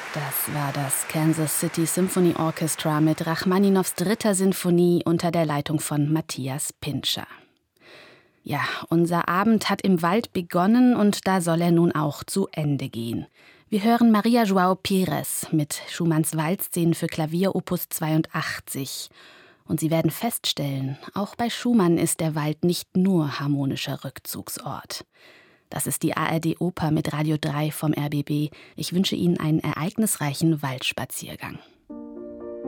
Das war das Kansas City Symphony Orchestra mit Rachmaninows 3. Sinfonie unter der Leitung von Matthias Pintscher. Ja, unser Abend hat im Wald begonnen und da soll er nun auch zu Ende gehen. Wir hören Maria João Pires mit Schumanns Waldszenen für Klavier Opus 82. Und Sie werden feststellen, auch bei Schumann ist der Wald nicht nur harmonischer Rückzugsort. Das ist die ARD Oper mit Radio 3 vom RBB. Ich wünsche Ihnen einen ereignisreichen Waldspaziergang.